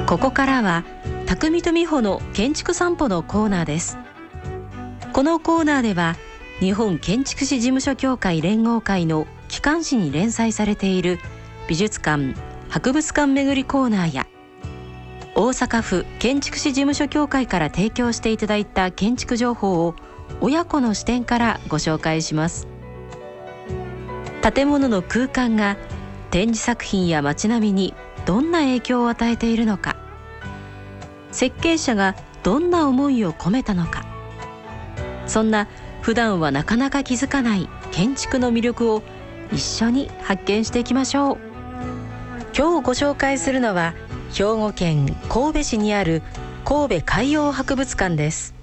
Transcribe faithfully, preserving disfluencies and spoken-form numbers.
ここからは匠と美穂の建築散歩のコーナーです。このコーナーでは日本建築士事務所協会連合会の機関誌に連載されている美術館・博物館巡りコーナーや大阪府建築士事務所協会から提供していただいた建築情報を親子の視点からご紹介します。建物の空間が展示作品や街並みにどんな影響を与えているのか、設計者がどんな思いを込めたのか、そんな普段はなかなか気づかない建築の魅力を一緒に発見していきましょう。今日ご紹介するのは兵庫県神戸市にある神戸海洋博物館です。